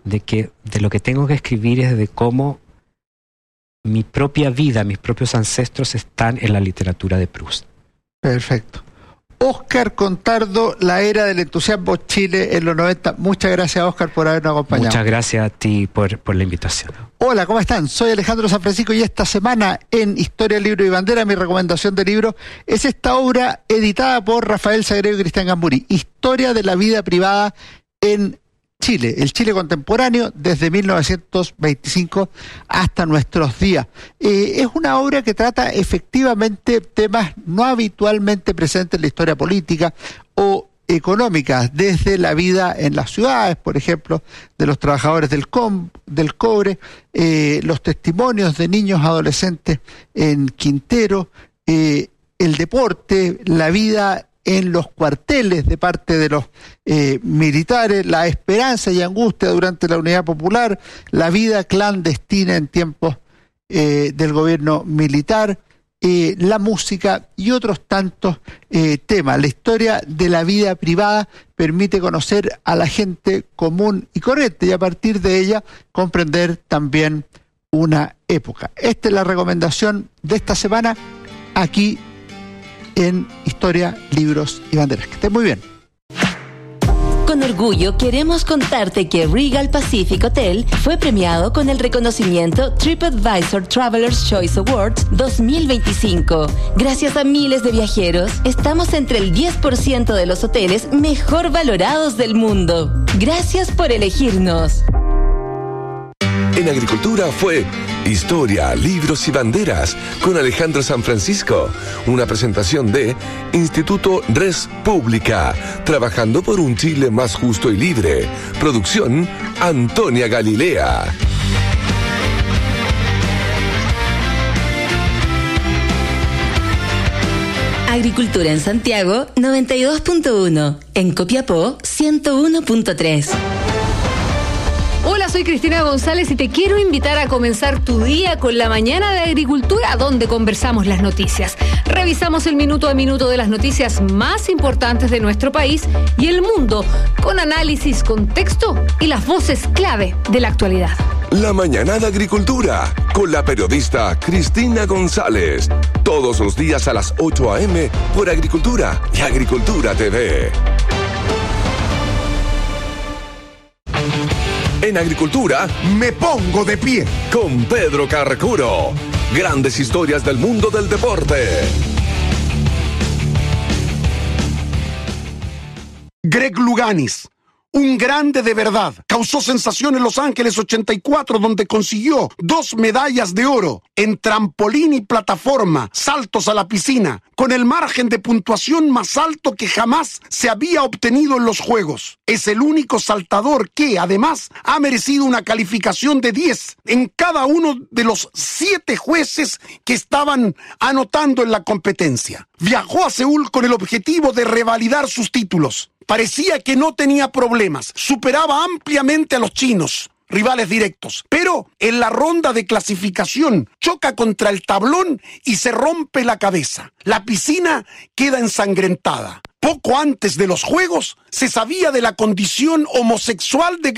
de lo que tengo que escribir es de cómo mi propia vida, mis propios ancestros están en la literatura de Proust. Perfecto. Óscar Contardo, La era del entusiasmo Chile en los 90. Muchas gracias, Óscar, por habernos acompañado. Muchas gracias a ti por la invitación. Hola, ¿cómo están? Soy Alejandro San Francisco y esta semana en Historia, Libro y Bandera, mi recomendación de libro es esta obra editada por Rafael Sagredo y Cristian Gamburi, Historia de la vida privada en Chile, el Chile contemporáneo desde 1925 hasta nuestros días. Es una obra que trata efectivamente temas no habitualmente presentes en la historia política o económica, desde la vida en las ciudades, por ejemplo, de los trabajadores del cobre, los testimonios de niños adolescentes en Quintero, el deporte, la vida en los cuarteles de parte de los militares, la esperanza y angustia durante la Unidad Popular, la vida clandestina en tiempos del gobierno militar, la música y otros tantos temas. La historia de la vida privada permite conocer a la gente común y corriente y a partir de ella comprender también una época. Esta es la recomendación de esta semana aquí en Historia, Libros y Banderas. Que estén muy bien. Con orgullo queremos contarte que Regal Pacific Hotel fue premiado con el reconocimiento TripAdvisor Traveler's Choice Awards 2025. Gracias a miles de viajeros, estamos entre el 10% de los hoteles mejor valorados del mundo. Gracias por elegirnos. En Agricultura fue Historia, Libros y Banderas con Alejandro San Francisco. Una presentación de Instituto Res Pública, trabajando por un Chile más justo y libre. Producción Antonia Galilea. Agricultura en Santiago 92.1, en Copiapó 101.3. Hola, soy Cristina González y te quiero invitar a comenzar tu día con la mañana de Agricultura, donde conversamos las noticias. Revisamos el minuto a minuto de las noticias más importantes de nuestro país y el mundo, con análisis, contexto y las voces clave de la actualidad. La mañana de Agricultura, con la periodista Cristina González. Todos los días a las 8 a.m. por Agricultura y Agricultura TV. En Agricultura, me pongo de pie con Pedro Carcuro. Grandes historias del mundo del deporte. Greg Louganis, un grande de verdad, causó sensación en Los Ángeles 84, donde consiguió 2 medallas de oro en trampolín y plataforma, saltos a la piscina, con el margen de puntuación más alto que jamás se había obtenido en los Juegos. Es el único saltador que, además, ha merecido una calificación de 10 en cada uno de los 7 jueces que estaban anotando en la competencia. Viajó a Seúl con el objetivo de revalidar sus títulos. Parecía que no tenía problemas, superaba ampliamente a los chinos, rivales directos, pero en la ronda de clasificación choca contra el tablón y se rompe la cabeza. La piscina queda ensangrentada. Poco antes de los Juegos se sabía de la condición homosexual de